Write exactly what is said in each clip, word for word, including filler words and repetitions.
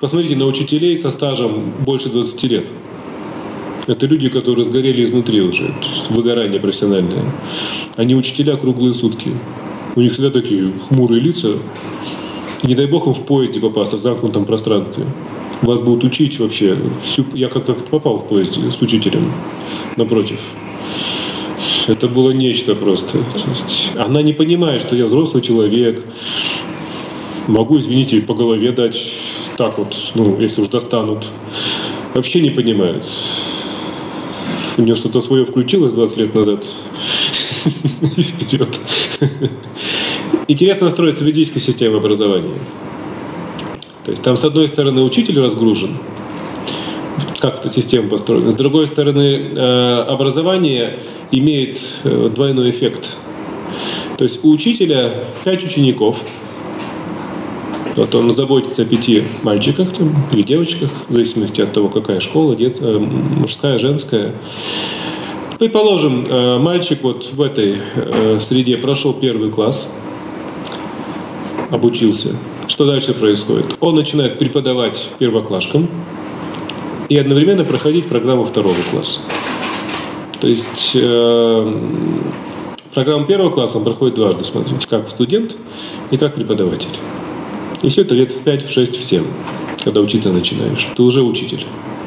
посмотрите на учителей со стажем больше двадцати лет. Это люди, которые сгорели изнутри уже, выгорание профессиональное. Они учителя круглые сутки. У них всегда такие хмурые лица. И не дай бог им в поезде попасться в замкнутом пространстве. Вас будут учить вообще. Всю... Я как- как-то попал в поезде с учителем напротив. Это было нечто просто. То есть она не понимает, что я взрослый человек. Могу, извините, по голове дать так вот, ну, если уж достанут. Вообще не понимает. У нее что-то свое включилось двадцать лет назад. И вперед. Интересно строится ведическая система образования. То есть там, с одной стороны, учитель разгружен. Как эта система построена. С другой стороны, образование имеет двойной эффект. То есть у учителя пять учеников. Вот он заботится о пяти мальчиках там, или девочках, в зависимости от того, какая школа, дет, мужская, женская. Предположим, мальчик вот в этой среде прошел первый класс, обучился. Что дальше происходит? Он начинает преподавать первоклашкам и одновременно проходить программу второго класса. То есть э, программу первого класса он проходит дважды, смотрите, как студент и как преподаватель. И все это лет в пять, в шесть, в семь, когда учиться начинаешь. Ты уже учитель.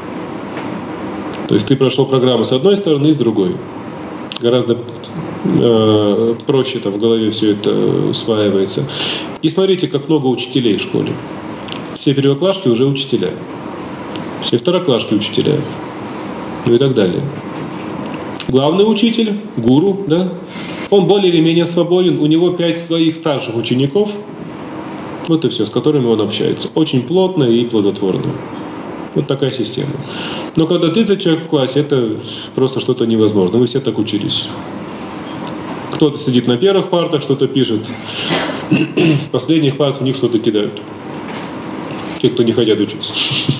То есть ты прошел программу с одной стороны и с другой. Гораздо э, проще там в голове все это усваивается. И смотрите, как много учителей в школе. Все первоклашки уже учителя. Все второклашки учителя. Ну и так далее. Главный учитель, гуру, да, он более или менее свободен. У него пять своих старших учеников. Вот и все, с которыми он общается. Очень плотно и плодотворно. Вот такая система. Но когда тридцать человек в классе, это просто что-то невозможно. Вы все так учились. Кто-то сидит на первых партах, что-то пишет. С последних парт в них что-то кидают. Те, кто не хотят учиться.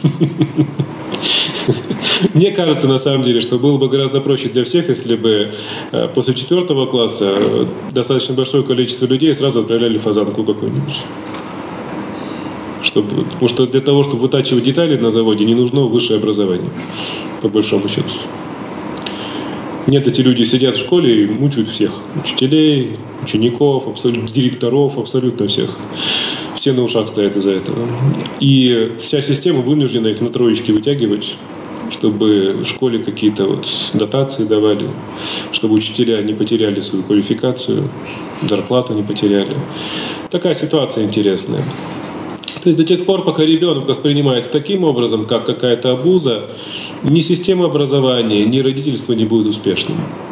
Мне кажется, на самом деле, что было бы гораздо проще для всех, если бы после четвертого класса достаточно большое количество людей сразу отправляли в фазанку какую-нибудь. Чтобы, потому что для того, чтобы вытачивать детали на заводе, не нужно высшее образование, по большому счету. Нет, эти люди сидят в школе и мучают всех. Учителей, учеников, абсолютно, директоров, абсолютно всех. Все на ушах стоят из-за этого. И вся система вынуждена их на троечки вытягивать, чтобы в школе какие-то вот дотации давали, чтобы учителя не потеряли свою квалификацию, зарплату не потеряли. Такая ситуация интересная. То есть до тех пор, пока ребенок воспринимается таким образом, как какая-то абуза, ни система образования, ни родительство не будет успешным.